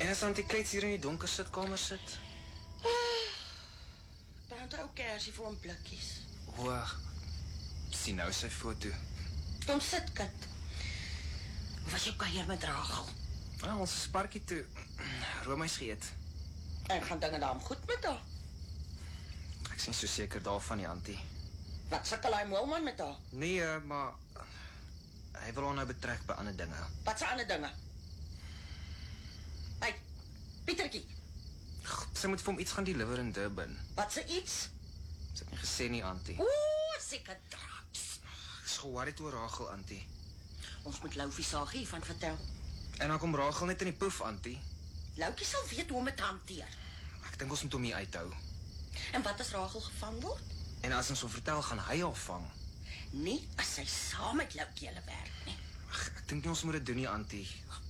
En as Auntie Klets hier in die donker sitkamer sit? Brand ou kersie vir hom blikkies. O, sien nou sy foto. Kom sit, kind. Hoe was jou kuier met Rachel? Ons is parkie toe roomhuis geëet. En gaan dinge daarom goed met haar? Ek sien so seker daarvan die Auntie. Wat sukkel hy moelman met haar? Nee, maar hy wil haar nou betrek by ander dinge. Wat se ander dinge? Hey, Pietertjie, Sy moet vir hom iets gaan deliver in Durban. wat se iets? Sy het nie gesê nie, Auntie. Seker draaks. Ek is geworried oor Rachel, Auntie. Ons moet Loufie Sagie hiervan vertel. En dan kom Rachel net in die poef, Auntie. Loukie sal weet hoe om het hanteer. Ek dink ons moet hom hier uithou. En wat as Rachel gevang word? En as ons hom vertel, gaan hy haar vang. Nie as sy saam met Loukie hulle werk nie. Ek dink nie ons moet dit doen nie, Auntie.